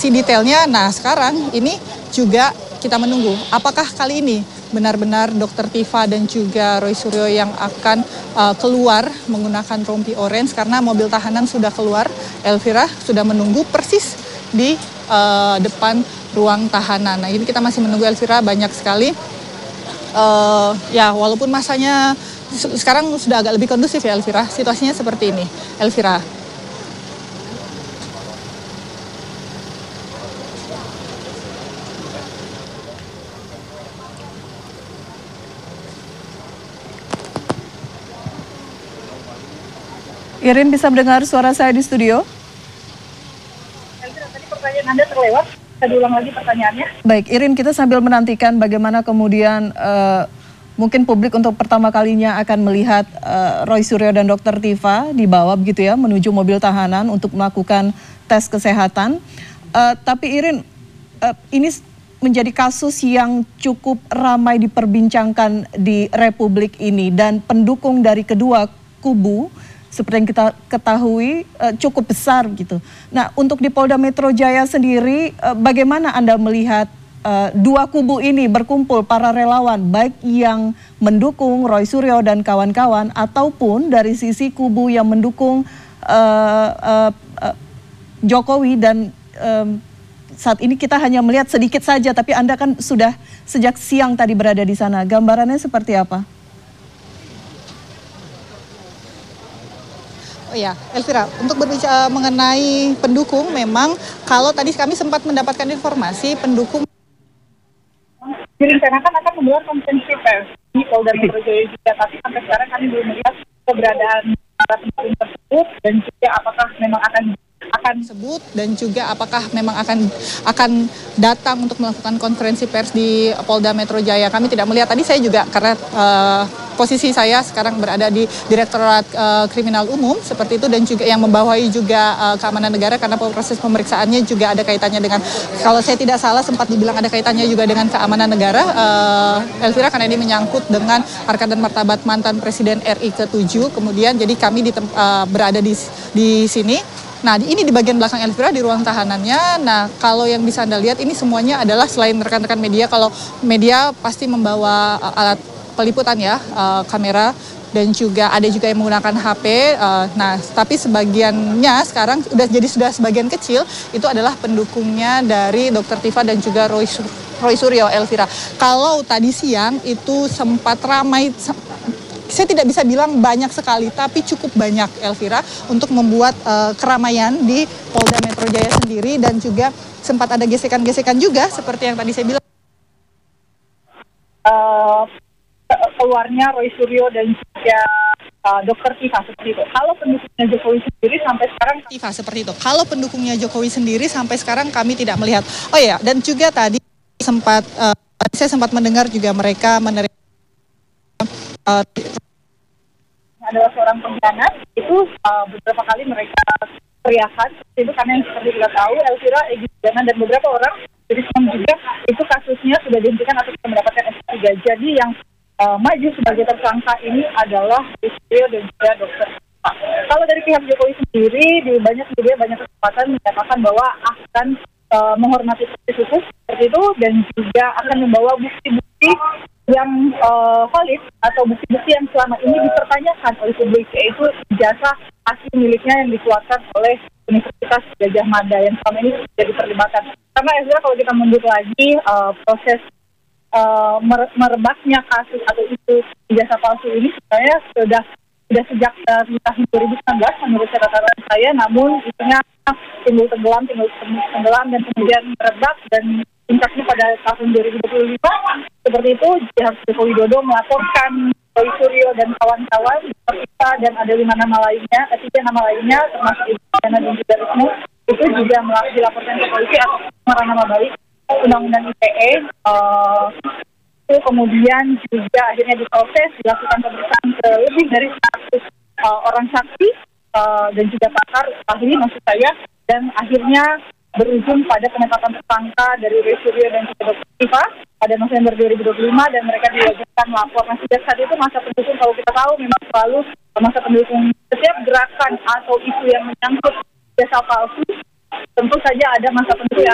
informasi detailnya. Nah sekarang ini juga kita menunggu apakah kali ini benar-benar Dr. Tifa dan juga Roy Suryo yang akan keluar menggunakan rompi orange, karena mobil tahanan sudah keluar, Elvira, sudah menunggu persis di depan ruang tahanan. Nah ini kita masih menunggu, Elvira, banyak sekali. Ya walaupun masanya sekarang sudah agak lebih kondusif ya, Elvira, situasinya seperti ini, Elvira. Irin, bisa mendengar suara saya di studio? Elvira, tadi pertanyaan Anda terlewat. Saya ulang lagi pertanyaannya. Baik, Irin, kita sambil menantikan bagaimana kemudian mungkin publik untuk pertama kalinya akan melihat Roy Suryo dan Dr. Tifa dibawa begitu ya menuju mobil tahanan untuk melakukan tes kesehatan. Tapi Irin, ini menjadi kasus yang cukup ramai diperbincangkan di Republik ini, dan pendukung dari kedua kubu seperti yang kita ketahui cukup besar gitu. Nah, untuk di Polda Metro Jaya sendiri, bagaimana Anda melihat dua kubu ini berkumpul, para relawan baik yang mendukung Roy Suryo dan kawan-kawan ataupun dari sisi kubu yang mendukung Jokowi, dan saat ini kita hanya melihat sedikit saja, tapi Anda kan sudah sejak siang tadi berada di sana. Gambarannya seperti apa? Oh ya, Elvira, untuk berbicara mengenai pendukung, memang kalau tadi kami sempat mendapatkan informasi pendukung Direncanakan akan menggelar konferensi pers di Polda Metro Jaya juga, tapi sampai sekarang kami belum melihat keberadaan para pendukung tersebut dan juga apakah memang akan sebut dan juga apakah memang akan datang untuk melakukan konferensi pers di Polda Metro Jaya. Kami tidak melihat, tadi saya juga karena posisi saya sekarang berada di Direktorat Kriminal Umum seperti itu, dan juga yang membawahi juga keamanan negara, karena proses pemeriksaannya juga ada kaitannya dengan, kalau saya tidak salah sempat dibilang ada kaitannya juga dengan keamanan negara, Elvira, karena ini menyangkut dengan harkat dan martabat mantan Presiden RI ke-7. Kemudian jadi kami berada di sini. Nah, ini di bagian belakang Elvira, di ruang tahanannya. Nah, kalau yang bisa Anda lihat ini semuanya adalah selain rekan-rekan media, kalau media pasti membawa alat peliputan ya, kamera, dan juga ada juga yang menggunakan HP. Nah, tapi sebagiannya sekarang sudah sebagian kecil itu adalah pendukungnya dari Dr. Tifa dan juga Roy Suryo, Elvira. Kalau tadi siang itu sempat ramai, saya tidak bisa bilang banyak sekali, tapi cukup banyak, Elvira, untuk membuat keramaian di Polda Metro Jaya sendiri, dan juga sempat ada gesekan-gesekan juga seperti yang tadi saya bilang. Keluarnya Roy Suryo dan juga Dr. Tifa seperti itu. Kalau pendukungnya Jokowi sendiri sampai sekarang Jokowi sendiri sampai sekarang kami tidak melihat. Oh ya, dan juga tadi saya sempat mendengar juga mereka menerima adalah seorang pengkhianat. Itu beberapa kali mereka teriakan seperti itu, karena yang seperti kita tahu, Elvira, Egy Sujana dan beberapa orang jadi juga itu kasusnya sudah dihentikan atau sudah mendapatkan SP3. Jadi yang maju sebagai tersangka ini adalah Suryo dan juga Dr. Tifa. Kalau dari pihak Jokowi sendiri, di banyak media banyak kesempatan menyatakan bahwa akan menghormati proses hukum seperti itu, dan juga akan membawa bukti-bukti yang valid atau bukti-bukti yang selama ini dipertanyakan oleh publik, yaitu ijazah asli miliknya yang dikeluarkan oleh Universitas Gadjah Mada yang selama ini jadi perdebatan. Karena sebenarnya kalau kita mundur lagi proses merebaknya kasus atau isu ijazah palsu ini sebenarnya sudah sejak tahun 2019 menurut catatan saya, namun isunya timbul tenggelam dan kemudian merebak, dan puncaknya pada tahun 2025 seperti itu. Pihak Joko Widodo melaporkan Roy Suryo dan kawan-kawan kita, dan ada 3 nama lainnya termasuk Ibu Diana dan juga Wisnu, itu juga dilaporkan ke polisi atas nama baik Undang-Undang ITE. Itu kemudian juga akhirnya diproses, dilakukan pemeriksaan ke lebih dari 100 orang saksi dan juga pakar ahli maksud saya, dan akhirnya berujung pada penetapan tersangka dari Roy Suryo dan juga Dr. Tifa pada November 2025, dan mereka diwajibkan melapor. Nah, sejak saat itu masa pendukung, kalau kita tahu memang selalu masa pendukung setiap gerakan atau isu yang menyangkut jasa palsu, tentu saja ada masa pendukung yang